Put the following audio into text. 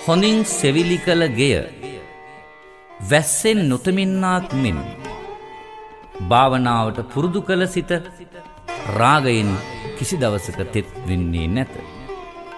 හොඳින් සෙවිලි කළ ගෙය වැස්සෙන් නොතමින්නාක් මෙන් භාවනාවට පුරුදු කළ සිත රාගයෙන් කිසි දවසක තෙත් වෙන්නේ නැත.